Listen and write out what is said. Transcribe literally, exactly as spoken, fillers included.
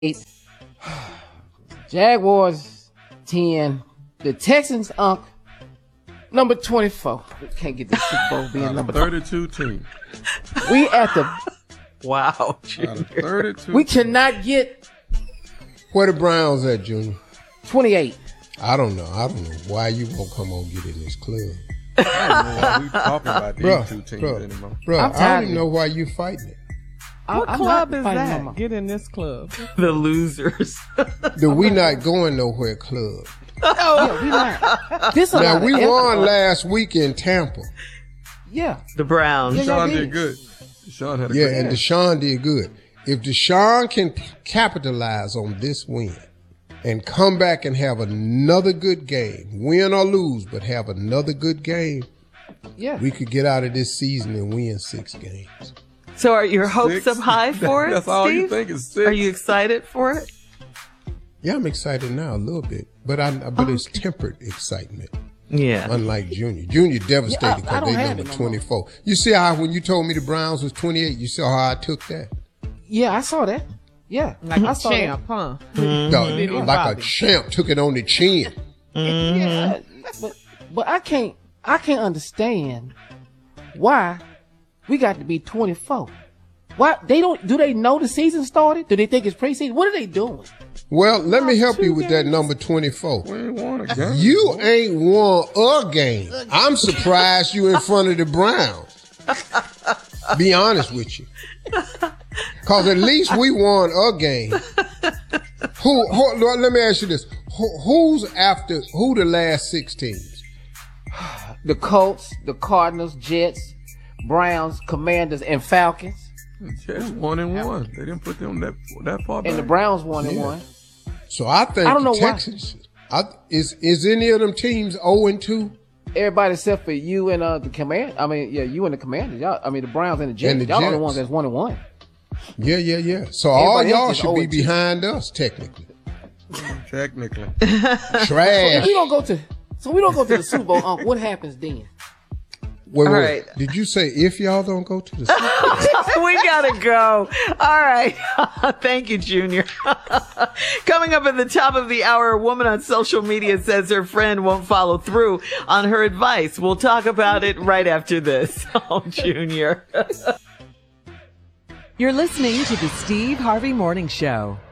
eight. Jaguars ten. The Texans unk number twenty-four. We can't get the Super Bowl being number thirty-two team. We at the wow. thirty-two. We cannot get where the Browns at, Junior? twenty-eight. I don't know. I don't know why you won't come on get in this club. I don't know why we talking about these bruh, two teams bruh, anymore. Bruh, I'm I tired don't even know why you fighting it. What I'm club not is fighting that? no more. Get in this club. The losers. The We Not Going Nowhere club. Yeah, we not. This a Now, lot we of effort. won last week in Tampa. Yeah. The Browns. Yeah, Deshaun yeah, did did. good. Deshaun had a Yeah, good and Deshaun did good. If Deshaun can capitalize on this win and come back and have another good game, win or lose, but have another good game, Yeah. we could get out of this season and win six games. So are your hopes Six? up high for it, That's all you Steve? think is six. Are you excited for it? Yeah, I'm excited now a little bit, but I but it's tempered excitement. Yeah. Unlike Junior. Junior devastated Yeah, I- I because don't they have number it no more. twenty-four. You see how when you told me the Browns was twenty-eight, you saw how I took that? Yeah, I saw that. Yeah. Like I a saw champ, huh? No, Diddy like Bobby. a champ, took it on the chin. that. Yeah. But but I can't I can't understand why we got to be twenty-four. Why they don't do they know the season started? Do they think it's preseason? What are they doing? Well, let me help two you with that games. number twenty-four. We ain't won a game. You ain't won a game. I'm surprised you in front of the Browns. Be honest with you. Because at least we won a game. Who, who? Let me ask you this. Who, who's after, who the last six teams? The Colts, the Cardinals, Jets, Browns, Commanders, and Falcons. Jets one and one. They didn't put them that that far back. And the Browns one and Yeah. one. So I think I don't know the why. Texans, I, is, is any of them teams oh and two? Everybody except for you and uh, the command. I mean, yeah, you and the Commanders. Y'all, I mean, the Browns and the Jets. And the y'all are the Jets. ones that's one and one. Yeah, yeah, yeah. So all Everybody else y'all is should oh be and two. behind us, technically. Technically. If Trash. we don't go to, so we don't go to the Super Bowl. Um, what happens then? Wait, All wait. right. Did you say if y'all don't go to the Super Bowl? We gotta go. All right. Thank you, Junior. Coming up at the top of the hour, a woman on social media says her friend won't follow through on her advice. We'll talk about it right after this. Oh, Junior. You're listening to the Steve Harvey Morning Show.